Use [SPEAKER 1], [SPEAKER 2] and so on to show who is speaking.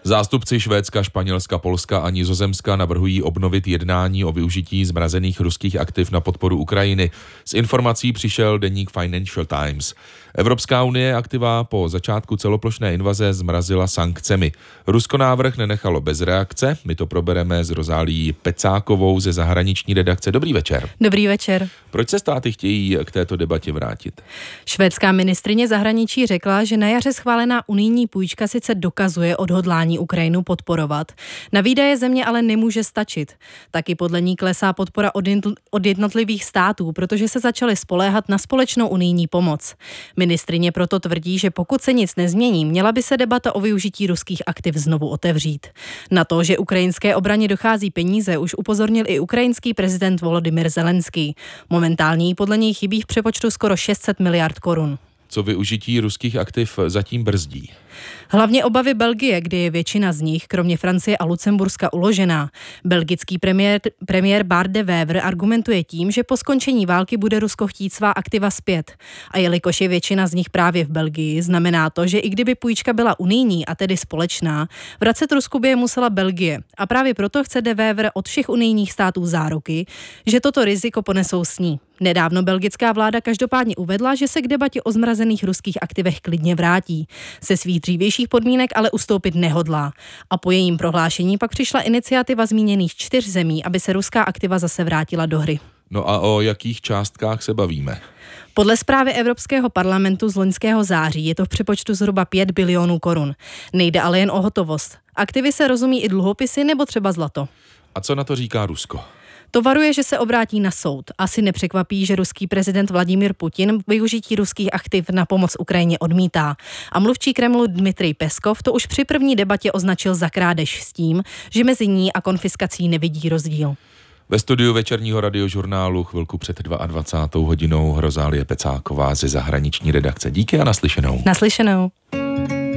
[SPEAKER 1] Zástupci Švédska, Španělska, Polska a Nizozemska navrhují obnovit jednání o využití zmrazených ruských aktiv na podporu Ukrajiny. S informací přišel deník Financial Times. Evropská unie aktiva po začátku celoplošné invaze zmrazila sankcemi. Rusko návrh nenechalo bez reakce. My to probereme s Rozálií Pecákovou ze zahraniční redakce. Dobrý večer.
[SPEAKER 2] Dobrý večer.
[SPEAKER 1] Proč se státy chtějí k této debatě vrátit?
[SPEAKER 2] Švédská ministryně zahraničí řekla, že na jaře schválená unijní půjčka sice dokazuje odhodlání Ukrajinu podporovat. Na výdaje země ale nemůže stačit. Taky podle ní klesá podpora od jednotlivých států, protože se začaly spoléhat na společnou unijní pomoc. Ministryně proto tvrdí, že pokud se nic nezmění, měla by se debata o využití ruských aktiv znovu otevřít. Na to, že ukrajinské obraně dochází peníze, už upozornil i ukrajinský prezident Volodymyr Zelenský. Momentálně jí podle něj chybí v přepočtu skoro 600 miliard korun.
[SPEAKER 1] Co využití ruských aktiv zatím brzdí?
[SPEAKER 2] Hlavně obavy Belgie, kde je většina z nich, kromě Francie a Lucemburska, uložená. Belgický premiér Bart de Wever argumentuje tím, že po skončení války bude Rusko chtít svá aktiva zpět. A jelikož je většina z nich právě v Belgii, znamená to, že i kdyby půjčka byla unijní a tedy společná, vracet Rusku by je musela Belgie. A právě proto chce de Wever od všech unijních států záruky, že toto riziko ponesou s ní. Nedávno belgická vláda každopádně uvedla, že se k debatě o zmrazených ruských aktivech klidně vrátí. Se svých dřívějších podmínek ale ustoupit nehodlá. A po jejím prohlášení pak přišla iniciativa zmíněných 4 zemí, aby se ruská aktiva zase vrátila do hry.
[SPEAKER 1] No a o jakých částkách se bavíme?
[SPEAKER 2] Podle zprávy Evropského parlamentu z loňského září je to v přepočtu zhruba 5 bilionů korun. Nejde ale jen o hotovost. Aktivy se rozumí i dluhopisy nebo třeba zlato.
[SPEAKER 1] A co na to říká Rusko?
[SPEAKER 2] To varuje, že se obrátí na soud. Asi nepřekvapí, že ruský prezident Vladimír Putin využití ruských aktiv na pomoc Ukrajině odmítá. A mluvčí Kremlu Dmitrij Peskov to už při první debatě označil za krádež s tím, že mezi ní a konfiskací nevidí rozdíl.
[SPEAKER 1] Ve studiu večerního radiožurnálu chvilku před 22. hodinou Rozálie Pecáková ze zahraniční redakce. Díky a naslyšenou.
[SPEAKER 2] Naslyšenou.